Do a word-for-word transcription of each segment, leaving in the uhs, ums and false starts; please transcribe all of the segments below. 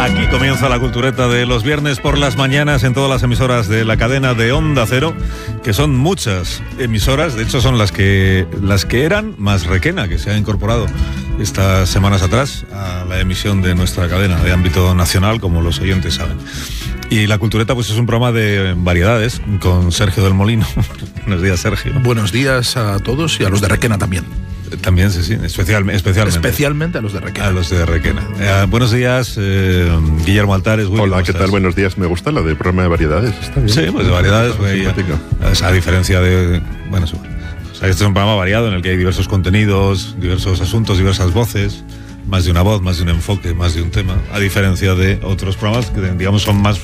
Aquí comienza la cultureta de los viernes por las mañanas en todas las emisoras de la cadena de Onda Cero, que son muchas emisoras, de hecho son las que las que eran más Requena, que se ha incorporado estas semanas atrás a la emisión de nuestra cadena de ámbito nacional, como los oyentes saben. Y la cultureta pues es un programa de variedades con Sergio del Molino. Buenos días, Sergio. Buenos días a todos y a los de Requena también. También, sí, sí, especial, especialmente. Especialmente a los de Requena. A los de Requena. Eh, buenos días, eh, Guillermo Altares. Willy, hola, ¿qué tal? Buenos días. Me gusta lo de programa de variedades. Está bien. Sí, pues de variedades. Pues, a, a diferencia de... Bueno, eso, o sea, este es un programa variado en el que hay diversos contenidos, diversos asuntos, diversas voces, más de una voz, más de un enfoque, más de un tema. A diferencia de otros programas que, digamos, son más...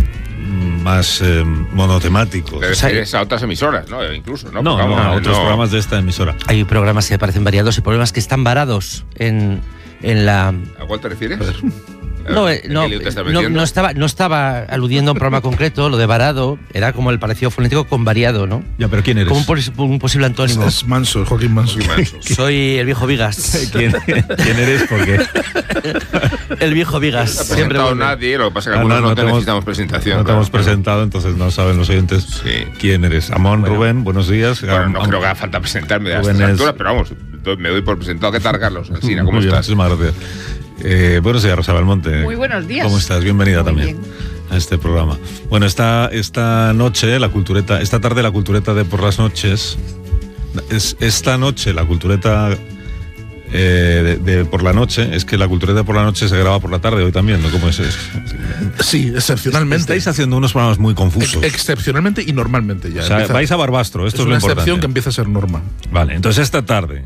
más eh, monotemáticos. Te refieres a otras emisoras, ¿no? Incluso, ¿no? No, no, no, a otros no. programas de esta emisora. Hay programas que parecen variados y programas que están varados en, en la... ¿A cuál te refieres? No, eh, no, no, no, estaba, no estaba aludiendo a un programa concreto, lo de varado era como el parecido fonético con variado, ¿no? Ya, pero ¿quién eres? Como un, pos, un posible antónimo. Es, es Manso, Joaquín Manso. Soy el viejo Vigas. ¿Quién, ¿quién eres? ¿Por qué? El viejo Vigas. No siempre a nadie, lo que pasa es que algunos no, no, no te necesitamos presentación. No te hemos presentado, entonces no saben los oyentes sí. quién eres. Amón, bueno, Rubén, buenos días. Bueno, no Am creo que haga falta presentarme a estas alturas, pero vamos, me doy por presentado. ¿Qué tal, Carlos? Alsina, ¿cómo estás? Muchísimas gracias. Eh, buenos días, Rosa Belmonte. Muy buenos días. ¿Cómo estás? Bienvenida Muy también bien. a este programa. Bueno, esta, esta noche, la cultureta, esta tarde la cultureta de por las noches, es esta noche la cultureta eh, de, de por la noche, es que la cultureta de por la noche se graba por la tarde hoy también, ¿no? ¿Cómo es eso? Sí, excepcionalmente. Estáis haciendo unos programas muy confusos. Ex excepcionalmente y normalmente ya. O sea, empieza, vais a Barbastro, esto es, es lo importante. Es una excepción que empieza a ser norma. Vale, entonces esta tarde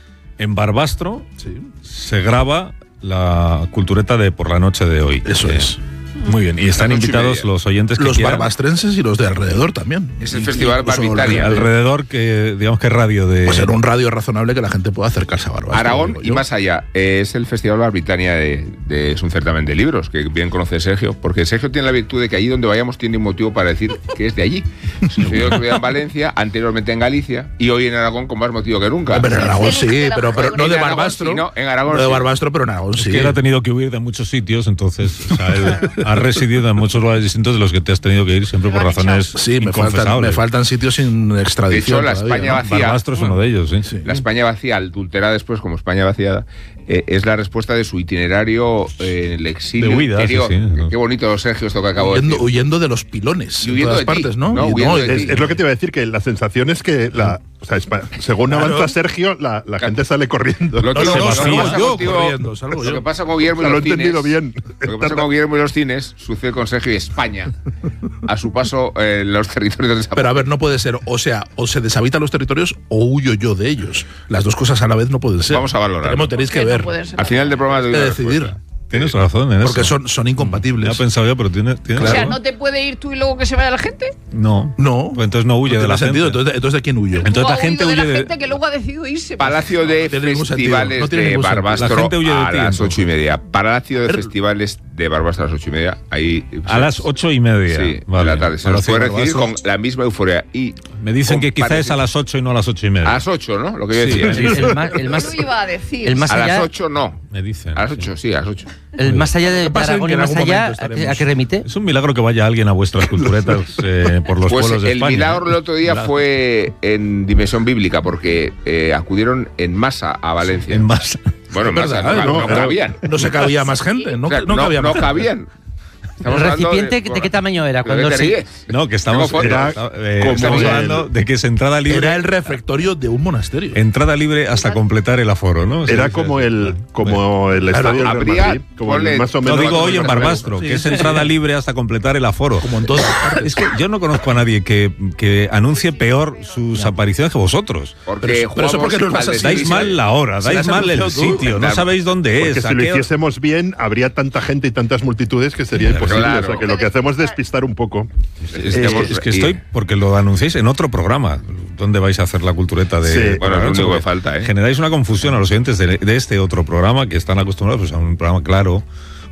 en Barbastro sí. se graba la cultureta de por la noche de hoy. Eso eh, es. Muy bien, y están invitados los oyentes que los quieran. barbastrenses y los de alrededor también. Es el Festival Barbitaria. Alrededor, que digamos que radio de... Pues era un radio razonable que la gente pueda acercarse a Barbastro. Aragón y más allá. Es el Festival Barbitaria, de, de, es un certamen de libros, que bien conoce Sergio, porque Sergio tiene la virtud de que allí donde vayamos tiene un motivo para decir que es de allí. Yo estuve en Valencia, anteriormente en Galicia, y hoy en Aragón con más motivo que nunca. Pero en Aragón sí, pero, pero no de Barbastro. Sí, no, en Aragón no de sí. Barbastro, pero en Aragón sí. Es que él ha tenido que huir de muchos sitios, entonces o sea, él ha residido en muchos lugares distintos de los que te has tenido que ir siempre por razones sí, me faltan, me faltan sitios sin extradición. De hecho, la todavía, España ¿no? vacía. Barbastro es uno de ellos, sí. sí. La España vacía, adulterada después como España vaciada, eh, es la respuesta de su itinerario eh, en el exilio de huida, interior. Sí, sí. Qué bonito, Sergio, esto que acabo huyendo, de decir. Huyendo de los pilones. Y huyendo en todas de partes, ti. ¿no? no, no de es, es lo que te iba a decir, que la sensación es que la, o sea, según claro. avanza Sergio, la, la gente sale corriendo. Lo que no, no, pasa no, yo contigo, corriendo, salgo lo yo. que pasa con Guillermo y o sea, los lo he entendido cines, bien. Lo que pasa con Guillermo y los cines sucede con Sergio y España. A su paso en eh, los territorios de Pero a ver, no puede ser, o sea, o se deshabitan los territorios o huyo yo de ellos. Las dos cosas a la vez no pueden ser. Vamos a valorar. Tenemos, tenéis que ver. No Al final del programa de decidir. Tienes razón en eso. Porque son, son incompatibles. Ya he pensado yo, pero tiene, tiene O sea, claro. ¿no te puede ir tú y luego que se vaya la gente? No. No. Pues entonces no huye no de la sentido. gente. Entonces, entonces, ¿de quién huyo? Entonces la ha gente huye huye de la de... gente que luego ha decidido irse. Palacio de no Festivales no de Barbastro la gente huye de a ti, las entonces. ocho y media. Palacio de Pero... Festivales de Barbastro a las ocho y media. Ahí, a las ocho y media. Sí, vale. de la tarde. Se nos puede recibir con la misma euforia. Y me dicen que quizá es a las ocho y no a las ocho y media. A las ocho, ¿no? Lo que yo sí, decía. Sí, el más, el más, yo iba a decir. El más a allá, las ocho no. Me dicen. A las ocho, sí, sí a las ocho. El más allá de Aragón y más allá, ¿a qué, ¿a qué remite? Es un milagro que vaya alguien a vuestras culturetas eh, por los pues pueblos de el España. El milagro el otro día milagro. fue en dimensión bíblica, porque eh, acudieron en masa a Valencia. En masa. Bueno, en masa, verdad, no, no, no cabían. No se cabía más gente, no, o sea, no, no, cabía no más cabían. ¿El recipiente de, de qué tamaño era? Cuando te se... ríes? No, que estamos, era, eh, estamos hablando de que es entrada libre. Era el refectorio de un monasterio. Entrada libre hasta completar el aforo, ¿no? Era como el como el estadio claro, de Madrid, como el más o menos. No digo hoy en Barbastro, sí, que es entrada libre hasta completar el aforo. Como en todas partes. Es que yo no conozco a nadie que, que anuncie peor sus apariciones que vosotros. Porque pero, pero eso porque no es así. Dais mal la hora, dais mal el sitio, no sabéis dónde es. Porque si lo hiciésemos bien, habría tanta gente y tantas multitudes que sería imposible. O sea, que lo que hacemos es despistar un poco. Es, eh, es que estoy, porque lo anunciáis en otro programa, donde vais a hacer la cultureta de... Sí, bueno, es lo único que falta, ¿eh? Generáis una confusión a los oyentes de, de este otro programa, que están acostumbrados pues, a un programa claro,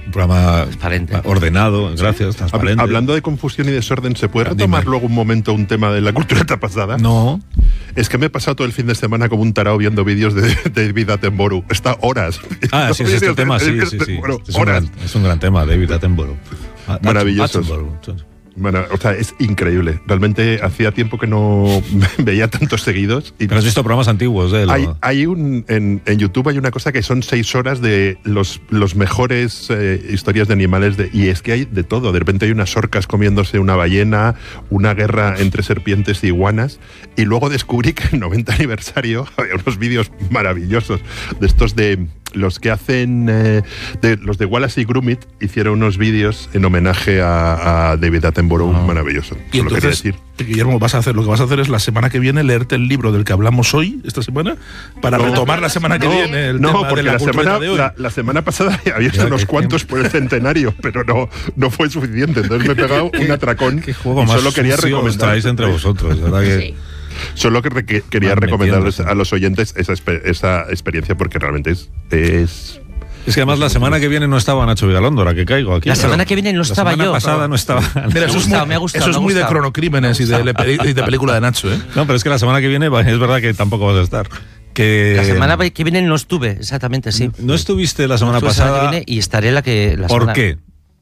Un programa Transparente. ordenado, gracias, transparente. Hablando de confusión y desorden, ¿se puede Ah, retomar dime. luego un momento un tema de la cultura pasada? No. Es que me he pasado todo el fin de semana como un tarao viendo vídeos de, de David Attenborough. Está horas. Ah, sí, es este Vídeos de tema, sí, David sí, sí. Attenborough, Es un, horas. gran, es un gran tema, David Attenborough. Maravillosos. Attenborough. Bueno, o sea, es increíble. Realmente hacía tiempo que no veía tantos seguidos. Y Pero has visto programas antiguos de él. hay, ¿no? hay un en, en YouTube hay una cosa que son seis horas de los, los mejores eh, historias de animales de, y es que hay de todo. De repente hay unas orcas comiéndose una ballena, una guerra entre serpientes y iguanas, y luego descubrí que en el noventa aniversario había unos vídeos maravillosos de estos de los que hacen eh, de, los de Wallace y Gromit hicieron unos vídeos en homenaje a, a David Attenborough, Ah. maravilloso. Y Solo quería entonces, decir. Guillermo, vas a hacer lo que vas a hacer es la semana que viene leerte el libro del que hablamos hoy, esta semana, para No, retomar la semana que no, viene el no, tema porque de la, la, cultura semana, de hoy. la, la semana pasada había hecho Ya, unos qué cuantos por el centenario, pero no, no fue suficiente. Entonces me he pegado un atracón ¿Qué juego y más solo quería sucio os recomendar. traéis entre vosotros? ¿Verdad que Sí. Solo que re- que quería Van recomendarles metiéndose. a los oyentes esa, espe- esa experiencia porque realmente es, es Es que además la semana que viene no estaba Nacho Vigalondo, ahora que caigo aquí. La Claro. semana que viene no La estaba semana yo. pasada no estaba. Mira, Me ha eso es gustado, muy, me ha gustado, eso es me ha muy de gustado. cronocrímenes y de, le- y de película de Nacho, ¿eh? No, pero es que la semana que viene va- es verdad que tampoco vas a estar. Que La semana que viene no estuve, exactamente, sí. no estuviste la semana Estuve la semana pasada. que viene y estaré la que. La ¿Por semana- qué?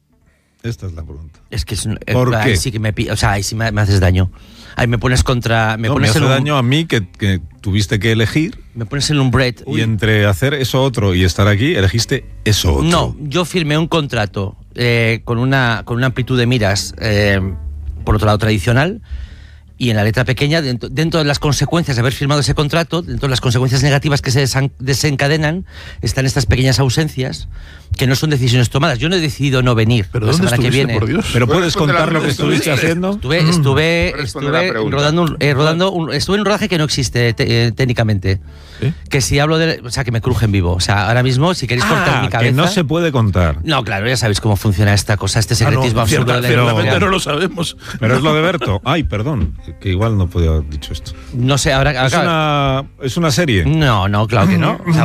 Esta es la pregunta. Es que es un- eh, ¿Por ahí qué? sí que me pi- o sea, ahí sí me, me haces daño. Ahí me pones contra. Me No, me pones hace en un, daño a mí que, que tuviste que elegir Me pones en un bread. y entre hacer eso otro y estar aquí, elegiste eso otro. No, yo firmé un contrato eh, con, una, con una amplitud de miras, eh, por otro lado, tradicional, y en la letra pequeña, dentro, dentro de las consecuencias de haber firmado ese contrato, dentro de las consecuencias negativas que se desan- desencadenan, están estas pequeñas ausencias que no son decisiones tomadas. Yo no he decidido no venir ¿Pero la dónde semana que estuviste, viene. por Dios? Pero ¿Puedes puedes responder contar a lo la que pregunta? estuviste haciendo. Estuve, estuve, Responde a la estuve pregunta. rodando, un, eh, rodando un, estuve en un rodaje que no existe te- eh, técnicamente. ¿Sí? Que si hablo de. O sea, que me cruje en vivo. O sea, ahora mismo, si queréis cortar Ah, mi que cabeza. no se puede contar. No, claro, ya sabéis cómo funciona esta cosa, este Ah, no, secretismo absoluto cierta- de la ciertamente industria. no lo sabemos. Pero es lo de Berto. Ay, perdón, que igual no podía haber dicho esto. No sé, ahora. Es ahora- una, es una serie. No, no, claro que no. O sea,